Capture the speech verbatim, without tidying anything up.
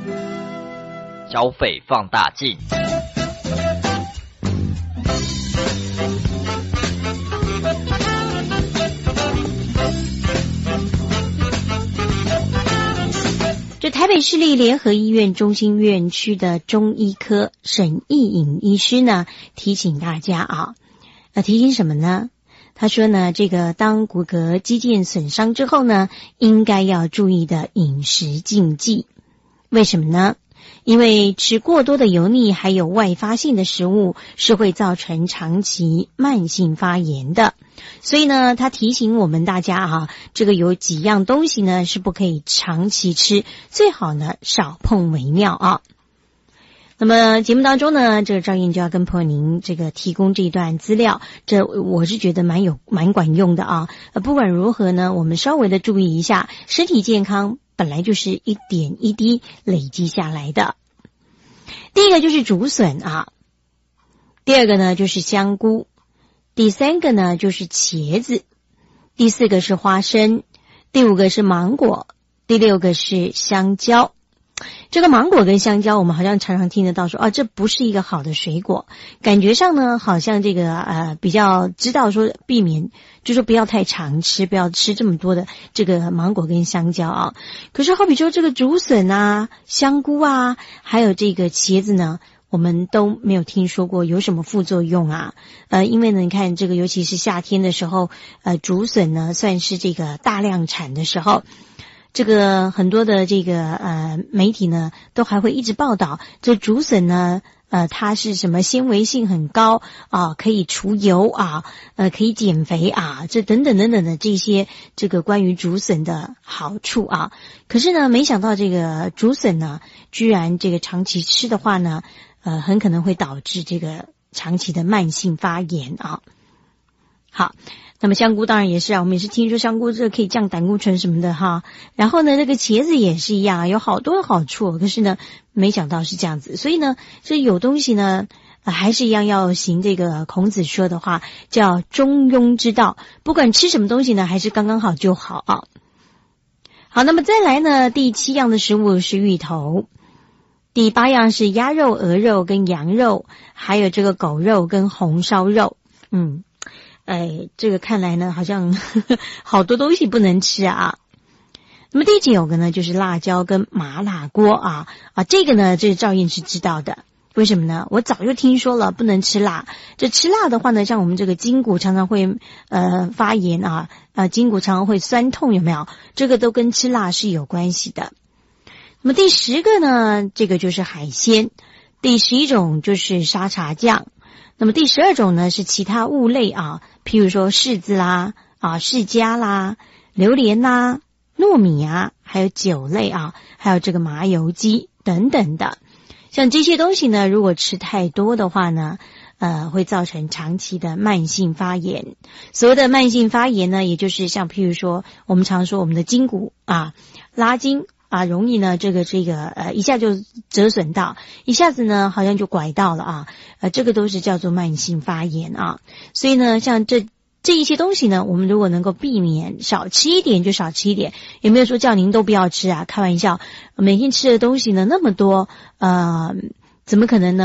消费放大镜。 这台北市立联合医院中心院区的中医科沈义颖医师呢，提醒大家啊，呃，提醒什么呢？他说呢，这个当骨骼肌腱损伤之后呢，应该要注意的饮食禁忌。为什么呢？因为吃过多的油腻还有外发性的食物是会造成长期慢性发炎的，所以呢他提醒我们大家啊，这个有几样东西呢是不可以长期吃，最好呢少碰为妙啊。那么节目当中呢，这个赵燕就要跟朋友您这个提供这一段资料，这我是觉得蛮有蛮管用的啊。呃，不管如何呢，我们稍微的注意一下，身体健康本来就是一点一滴累积下来的。第一个就是竹笋啊，第二个呢就是香菇，第三个呢就是茄子，第四个是花生，第五个是芒果，第六个是香蕉。这个芒果跟香蕉我们好像常常听得到说啊，这不是一个好的水果，感觉上呢好像这个呃比较知道说避免，就说不要太常吃，不要吃这么多的这个芒果跟香蕉啊。可是好比说这个竹笋啊、香菇啊，还有这个茄子呢，我们都没有听说过有什么副作用啊。呃，因为呢你看这个尤其是夏天的时候，呃竹笋呢算是这个大量产的时候，这个很多的这个呃媒体呢都还会一直报道这竹笋呢呃它是什么纤维性很高啊，可以除油啊，呃可以减肥啊，这等等等等的这些这个关于竹笋的好处啊。可是呢没想到这个竹笋呢居然这个长期吃的话呢呃很可能会导致这个长期的慢性发炎啊。好，那么香菇当然也是啊，我们也是听说香菇这可以降胆固醇什么的哈。然后呢，这个茄子也是一样，有好多的好处，可是呢，没想到是这样子。所以呢，这有东西呢，呃、还是一样要行这个孔子说的话，叫中庸之道。不管吃什么东西呢，还是刚刚好就好啊。好，那么再来呢，第七样的食物是芋头，第八样是鸭肉、鹅肉跟羊肉，还有这个狗肉跟红烧肉。嗯。哎，这个看来呢，好像呵呵好多东西不能吃啊。那么第九个呢，就是辣椒跟麻辣锅啊啊，这个呢，这个赵燕是知道的。为什么呢？我早就听说了，不能吃辣。这吃辣的话呢，像我们这个筋骨常常会呃发炎啊，呃筋骨常常会酸痛，有没有？这个都跟吃辣是有关系的。那么第十个呢，这个就是海鲜。第十一种就是沙茶酱。那么第十二种呢是其他物类啊，譬如说柿子啦、啊释迦啦、榴莲啦、糯米啊，还有酒类啊，还有这个麻油鸡等等的。像这些东西呢，如果吃太多的话呢，呃，会造成长期的慢性发炎。所谓的慢性发炎呢，也就是像譬如说，我们常说我们的筋骨啊拉筋。啊，容易呢，这个这个呃，一下就折损到，一下子呢，好像就拐到了啊，呃，这个都是叫做慢性发炎啊。所以呢，像这这一些东西呢，我们如果能够避免，少吃一点就少吃一点，有没有说叫您都不要吃啊？开玩笑，每天吃的东西呢那么多，呃，怎么可能呢？